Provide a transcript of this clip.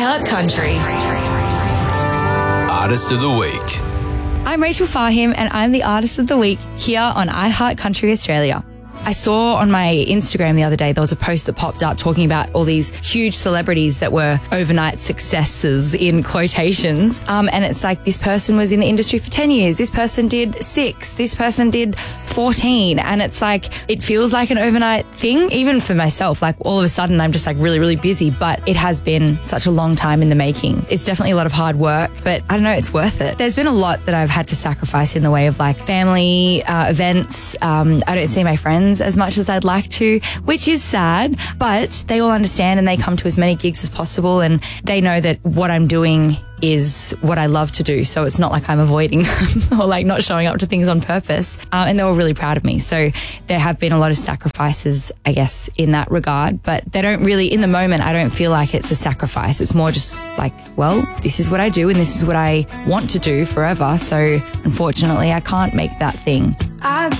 iHeart Country. Artist of the Week. I'm Rachel Fahim and I'm the Artist of the Week here on iHeart Country Australia. I saw on my Instagram the other day, there was a post that popped up talking about all these huge celebrities that were overnight successes in quotations. And it's like this person was in the industry for 10 years. This person did 6. This person did 14. And it's like, it feels like an overnight thing, even for myself. Like all of a sudden I'm just like really, really busy, but it has been such a long time in the making. It's definitely a lot of hard work, but I don't know, it's worth it. There's been a lot that I've had to sacrifice in the way of like family, events. I don't see my friends as much as I'd like to, which is sad, but they all understand and they come to as many gigs as possible and they know that what I'm doing is what I love to do. So it's not like I'm avoiding them or like not showing up to things on purpose. And they were really proud of me. So there have been a lot of sacrifices, I guess, in that regard, but they don't really, in the moment, I don't feel like it's a sacrifice. It's more just like, well, this is what I do and this is what I want to do forever. So unfortunately, I can't make that thing.